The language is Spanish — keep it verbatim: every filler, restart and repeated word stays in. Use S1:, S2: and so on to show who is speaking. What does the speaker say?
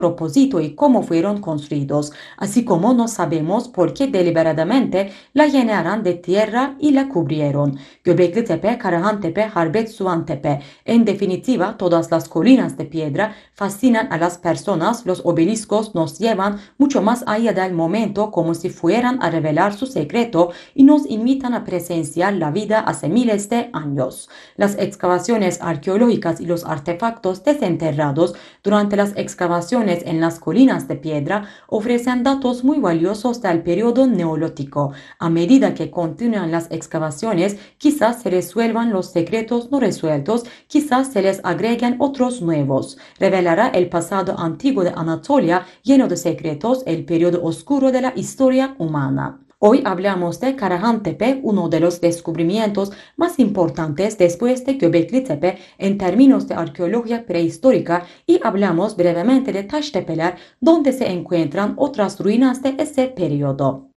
S1: propósito y cómo fueron construidos, así como no sabemos por qué deliberadamente la llenaron de tierra y la cubrieron. Göbekli Tepe, Karahan Tepe, Harbet Suvan Tepe. En definitiva, todas las colinas de piedra fascinan a las personas. Los obeliscos nos llevan mucho más allá del momento, como si fueran a revelar su secreto y nos invitan a presenciar la vida hace miles de años. Las excavaciones arqueológicas y los artefactos desenterrados durante las excavaciones en las colinas de piedra ofrecen datos muy valiosos del periodo neolítico. A medida que continúan las excavaciones, quizás se resuelvan los secretos no resueltos, quizás se les agreguen otros nuevos. Revelará el pasado antiguo de Anatolia lleno de secretos, el periodo oscuro de la historia humana. Hoy hablamos de Karahan Tepe, uno de los descubrimientos más importantes después de Göbekli Tepe en términos de arqueología prehistórica, y hablamos brevemente de Taştepeler, donde se encuentran otras ruinas de ese periodo.